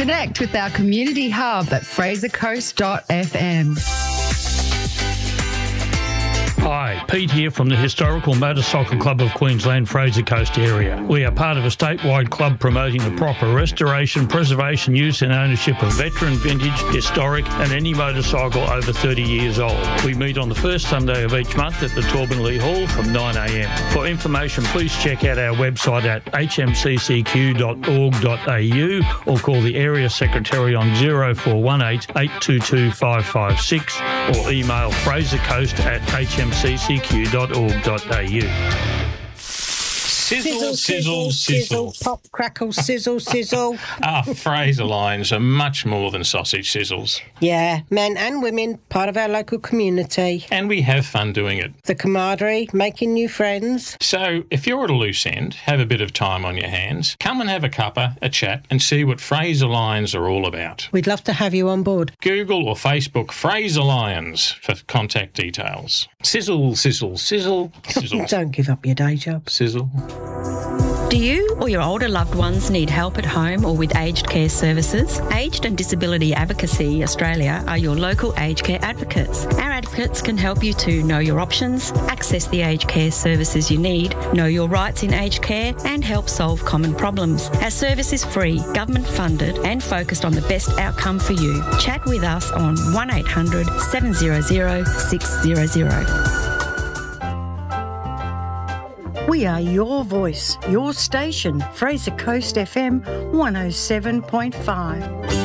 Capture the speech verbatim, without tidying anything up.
Connect with our community hub at fraser coast dot f m. Hi, Pete here from the Historical Motorcycle Club of Queensland, Fraser Coast area. We are part of a statewide club promoting the proper restoration, preservation, use and ownership of veteran, vintage, historic and any motorcycle over thirty years old. We meet on the first Sunday of each month at the Torbenley Hall from nine a m. For information, please check out our website at h m c c q dot org dot a u or call the area secretary on zero four one eight, eight two two, five five six or email frasercoast at h m c c q dot org dot a u. Sizzle, sizzle, sizzle. Pop, crackle, sizzle, sizzle. Our Fraser lines are much more than sausage sizzles. Yeah, men and women, part of our local community. And we have fun doing it. The camaraderie, making new friends. So, if you're at a loose end, have a bit of time on your hands, come and have a cuppa, a chat, and see what Fraser Lions are all about. We'd love to have you on board. Google or Facebook Fraser Lions for contact details. Sizzle, sizzle, sizzle, sizzle. Don't give up your day job. Sizzle. Do you or your older loved ones need help at home or with aged care services? Aged and Disability Advocacy Australia are your local aged care advocates. Our advocates can help you to know your options, access the aged care services you need, know your rights in aged care and help solve common problems. Our service is free, government funded and focused on the best outcome for you. Chat with us on one eight hundred, seven hundred, six hundred. We are your voice, your station, Fraser Coast F M one oh seven point five.